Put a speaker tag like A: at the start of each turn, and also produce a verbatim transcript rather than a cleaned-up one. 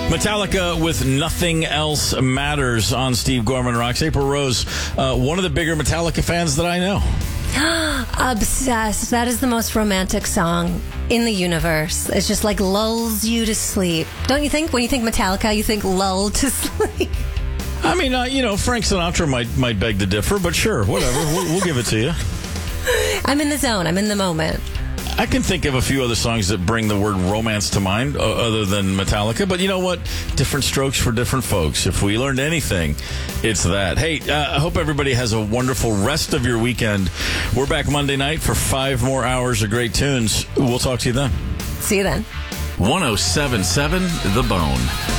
A: Metallica with Nothing Else Matters on Steve Gorman Rocks. April Rose, uh, one of the bigger Metallica fans that I know.
B: Obsessed. That is the most romantic song in the universe. It's just like lulls you to sleep. Don't you think? When you think Metallica, you think lull to sleep.
A: I mean, uh, you know, Frank Sinatra might might beg to differ, but sure, whatever. We'll, we'll give it to you.
B: I'm in the zone. I'm in the moment.
A: I can think of a few other songs that bring the word romance to mind, uh, other than Metallica. But you know what? Different strokes for different folks. If we learned anything, it's that. Hey, uh, I hope everybody has a wonderful rest of your weekend. We're back Monday night for five more hours of great tunes. We'll talk to you then.
B: See you then.
C: one oh seven point seven The Bone.